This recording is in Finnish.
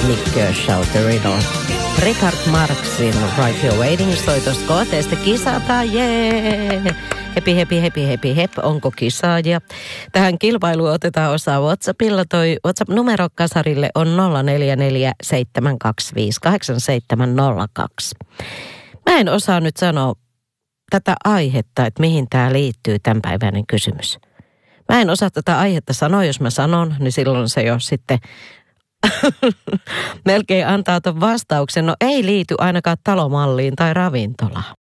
Nick Kershaw, The Riddle. Richard Marxin Right Here Waiting soitosta kohteesta kisataan, jee! Hepi, hep, onko kisaajia? Tähän kilpailuun otetaan osaa WhatsAppilla. Toi WhatsApp-numero kasarille on 0447258702. Mä en osaa nyt sanoa tätä aihetta, että mihin tämä liittyy, tämänpäiväinen kysymys. Mä en osaa tätä aihetta sanoa, jos mä sanon, niin silloin se jo sitten melkein antaa ton vastauksen. No ei liity ainakaan talomalliin tai ravintolaan.